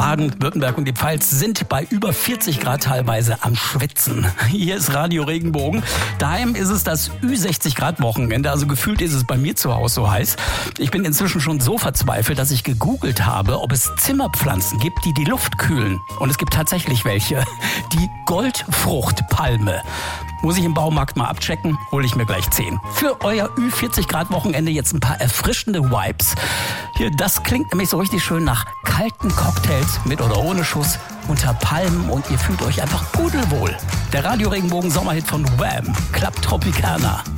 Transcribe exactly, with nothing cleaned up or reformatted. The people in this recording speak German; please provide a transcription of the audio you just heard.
Baden-Württemberg und die Pfalz sind bei über vierzig Grad teilweise am Schwitzen. Hier ist Radio Regenbogen. Daheim ist es das Ü sechzig Grad Wochenende, also gefühlt ist es bei mir zu Hause so heiß. Ich bin inzwischen schon so verzweifelt, dass ich gegoogelt habe, ob es Zimmerpflanzen gibt, die die Luft kühlen. Und es gibt tatsächlich welche. Die Goldfruchtpalme. Muss ich im Baumarkt mal abchecken, hole ich mir gleich zehn. Für euer Ü vierzig Grad Wochenende jetzt ein paar erfrischende Vibes. Hier, das klingt nämlich so richtig schön nach kalten Cocktails mit oder ohne Schuss unter Palmen und ihr fühlt euch einfach pudelwohl. Der Radio Regenbogen Sommerhit von Wham! Club Tropicana.